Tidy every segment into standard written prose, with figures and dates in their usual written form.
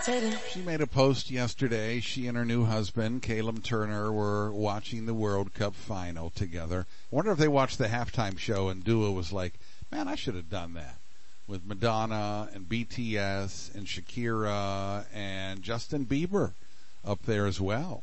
She made a post yesterday. She and her new husband, Caleb Turner, were watching the World Cup final together. I wonder if they watched the halftime show and Dua was like, man, I should have done that. With Madonna and BTS and Shakira and Justin Bieber up there as well.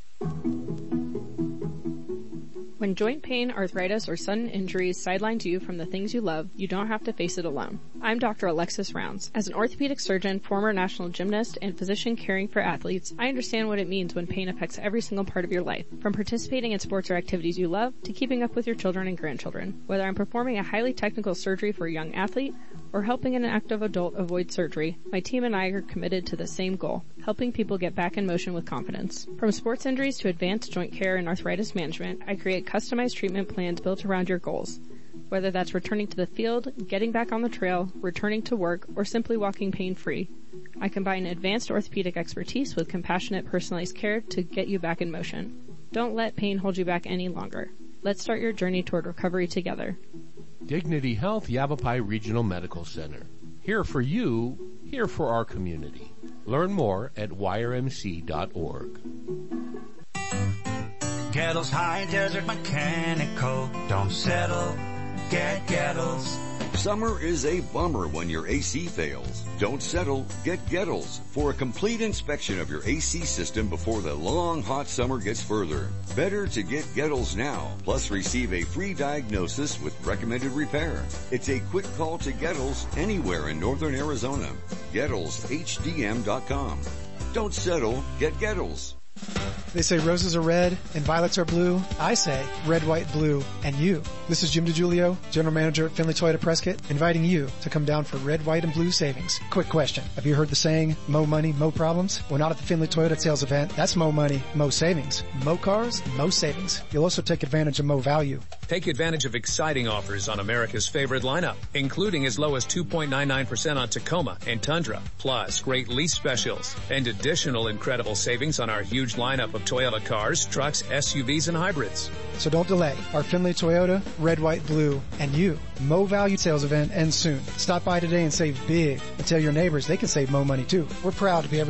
When joint pain, arthritis, or sudden injuries sidelines you from the things you love, you don't have to face it alone. I'm Dr. Alexis Rounds. As an orthopedic surgeon, former national gymnast, and physician caring for athletes, I understand what it means when pain affects every single part of your life. From participating in sports or activities you love, to keeping up with your children and grandchildren. Whether I'm performing a highly technical surgery for a young athlete, or helping an active adult avoid surgery, my team and I are committed to the same goal, helping people get back in motion with confidence. From sports injuries to advanced joint care and arthritis management, I create customized treatment plans built around your goals. Whether that's returning to the field, getting back on the trail, returning to work, or simply walking pain-free, I combine advanced orthopedic expertise with compassionate personalized care to get you back in motion. Don't let pain hold you back any longer. Let's start your journey toward recovery together. Dignity Health Yavapai Regional Medical Center. Here for you, here for our community. Learn more at yrmc.org. Kettles High Desert Mechanical. Don't settle, get Kettles. Summer is a bummer when your AC fails. Don't settle, get Gettles for a complete inspection of your AC system before the long hot summer gets further. Better to get Gettles now, plus receive a free diagnosis with recommended repair. It's a quick call to Gettles anywhere in northern Arizona. GettlesHDM.com. Don't settle, get Gettles. They say roses are red and violets are blue. I say red, white, blue, and you. This is Jim DiGiulio, General Manager at Finley Toyota Prescott, inviting you to come down for red, white, and blue savings. Quick question. Have you heard the saying, mo money, mo problems? Well, not at the Finley Toyota sales event. That's mo money, mo savings. Mo cars, mo savings. You'll also take advantage of mo value. Take advantage of exciting offers on America's favorite lineup, including as low as 2.99% on Tacoma and Tundra, plus great lease specials and additional incredible savings on our huge lineup of Toyota cars, trucks, SUVs, and hybrids. So don't delay. Our Finley Toyota, red, white, blue, and you. Mo Value sales event ends soon. Stop by today and save big. And tell your neighbors they can save mo money too. We're proud to be